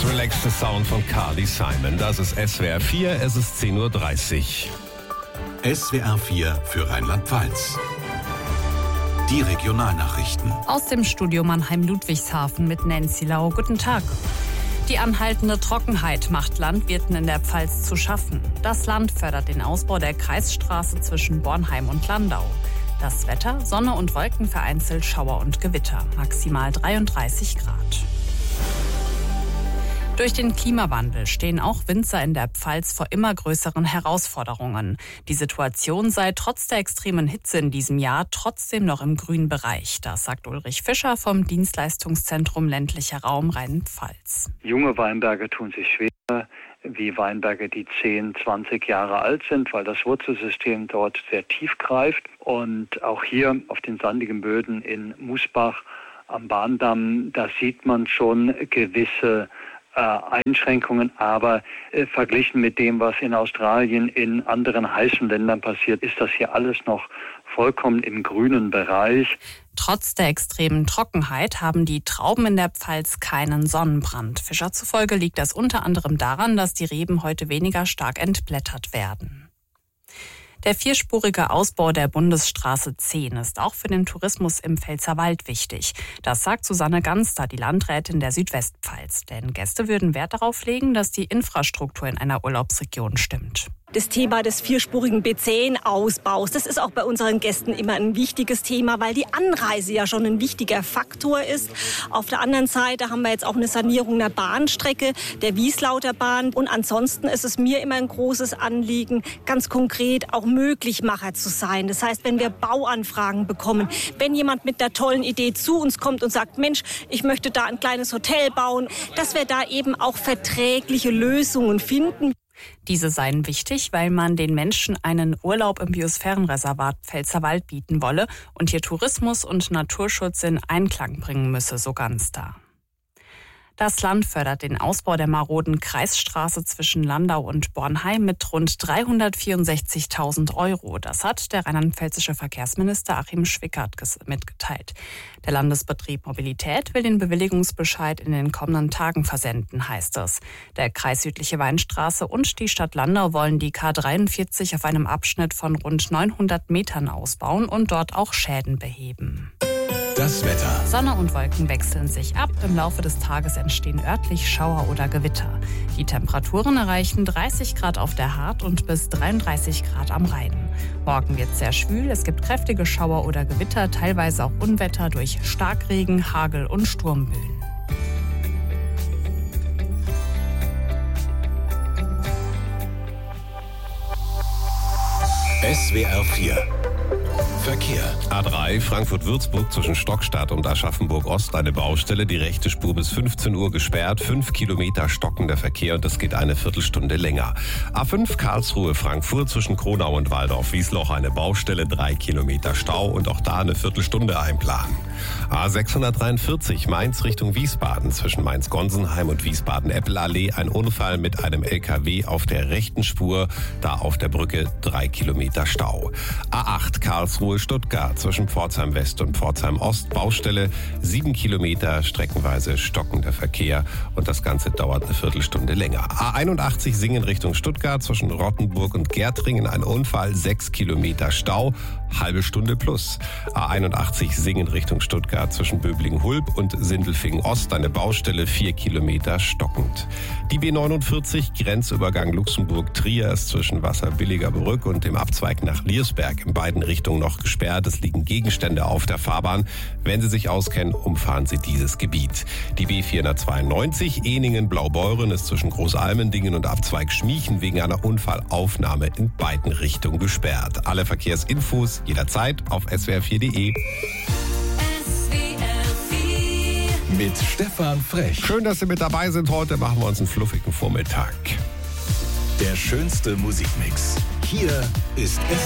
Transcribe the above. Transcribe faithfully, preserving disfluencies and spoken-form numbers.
ganz relaxte Sound von Carly Simon. Das ist S W R vier, es ist zehn Uhr dreißig. S W R vier für Rheinland-Pfalz. Die Regionalnachrichten. Aus dem Studio Mannheim-Ludwigshafen mit Nancy Lau. Guten Tag. Die anhaltende Trockenheit macht Landwirten in der Pfalz zu schaffen. Das Land fördert den Ausbau der Kreisstraße zwischen Bornheim und Landau. Das Wetter: Sonne und Wolken, vereinzelt Schauer und Gewitter. Maximal dreiunddreißig Grad. Durch den Klimawandel stehen auch Winzer in der Pfalz vor immer größeren Herausforderungen. Die Situation sei trotz der extremen Hitze in diesem Jahr trotzdem noch im grünen Bereich. Das sagt Ulrich Fischer vom Dienstleistungszentrum Ländlicher Raum Rheinland-Pfalz. Junge Weinberge tun sich schwer, wie Weinberge, die zehn, zwanzig Jahre alt sind, weil das Wurzelsystem dort sehr tief greift. Und auch hier auf den sandigen Böden in Musbach am Bahndamm, da sieht man schon gewisse Einschränkungen, aber äh, verglichen mit dem, was in Australien, in anderen heißen Ländern passiert, ist das hier alles noch vollkommen im grünen Bereich. Trotz der extremen Trockenheit haben die Trauben in der Pfalz keinen Sonnenbrand. Fischer zufolge liegt das unter anderem daran, dass die Reben heute weniger stark entblättert werden. Der vierspurige Ausbau der Bundesstraße zehn ist auch für den Tourismus im Pfälzerwald wichtig. Das sagt Susanne Ganster, die Landrätin der Südwestpfalz. Denn Gäste würden Wert darauf legen, dass die Infrastruktur in einer Urlaubsregion stimmt. Das Thema des vierspurigen B zehn-Ausbaus, das ist auch bei unseren Gästen immer ein wichtiges Thema, weil die Anreise ja schon ein wichtiger Faktor ist. Auf der anderen Seite haben wir jetzt auch eine Sanierung der Bahnstrecke, der Wieslauterbahn. Und ansonsten ist es mir immer ein großes Anliegen, ganz konkret auch Möglichmacher zu sein. Das heißt, wenn wir Bauanfragen bekommen, wenn jemand mit einer tollen Idee zu uns kommt und sagt, Mensch, ich möchte da ein kleines Hotel bauen, dass wir da eben auch verträgliche Lösungen finden. Diese seien wichtig, weil man den Menschen einen Urlaub im Biosphärenreservat Pfälzerwald bieten wolle und hier Tourismus und Naturschutz in Einklang bringen müsse, so Ganster. Das Land fördert den Ausbau der maroden Kreisstraße zwischen Landau und Bornheim mit rund dreihundertvierundsechzigtausend Euro. Das hat der rheinland-pfälzische Verkehrsminister Achim Schwickert mitgeteilt. Der Landesbetrieb Mobilität will den Bewilligungsbescheid in den kommenden Tagen versenden, heißt es. Der Kreis Südliche Weinstraße und die Stadt Landau wollen die K dreiundvierzig auf einem Abschnitt von rund neunhundert Metern ausbauen und dort auch Schäden beheben. Das Wetter. Sonne und Wolken wechseln sich ab. Im Laufe des Tages entstehen örtlich Schauer oder Gewitter. Die Temperaturen erreichen dreißig Grad auf der Hart und bis dreiunddreißig Grad am Rhein. Morgen wird es sehr schwül. Es gibt kräftige Schauer oder Gewitter, teilweise auch Unwetter durch Starkregen, Hagel und Sturmböen. S W R vier Verkehr. A drei Frankfurt-Würzburg zwischen Stockstadt und Aschaffenburg-Ost eine Baustelle. Die rechte Spur bis fünfzehn Uhr gesperrt. Fünf Kilometer stockender Verkehr und das geht eine Viertelstunde länger. A fünf Karlsruhe-Frankfurt zwischen Kronau und Waldorf-Wiesloch eine Baustelle. Drei Kilometer Stau und auch da eine Viertelstunde einplanen. A sechshundertdreiundvierzig Mainz Richtung Wiesbaden zwischen Mainz-Gonsenheim und Wiesbaden-Eppelallee ein Unfall mit einem L K W auf der rechten Spur. Da auf der Brücke drei Kilometer Stau. A acht Karlsruhe Stuttgart zwischen Pforzheim West und Pforzheim Ost Baustelle, sieben Kilometer streckenweise stockender Verkehr und das Ganze dauert eine Viertelstunde länger. A einundachtzig Singen Richtung Stuttgart zwischen Rottenburg und Gärtringen ein Unfall, sechs Kilometer Stau, halbe Stunde plus. A einundachtzig Singen Richtung Stuttgart zwischen Böblingen-Hulb und Sindelfingen Ost eine Baustelle, vier Kilometer stockend. Die B neunundvierzig Grenzübergang Luxemburg-Trier ist zwischen Wasserbilliger Brück und dem Abzweig nach Liersberg in beiden Richtungen noch gesperrt. Es liegen Gegenstände auf der Fahrbahn. Wenn Sie sich auskennen, umfahren Sie dieses Gebiet. Die B vierhundertzweiundneunzig Ehningen-Blaubeuren ist zwischen Großalmendingen und Abzweig Schmiechen wegen einer Unfallaufnahme in beiden Richtungen gesperrt. Alle Verkehrsinfos jederzeit auf S W R vier Punkt de. Mit Stefan Frech. Schön, dass Sie mit dabei sind. Heute machen wir uns einen fluffigen Vormittag. Der schönste Musikmix. Hier ist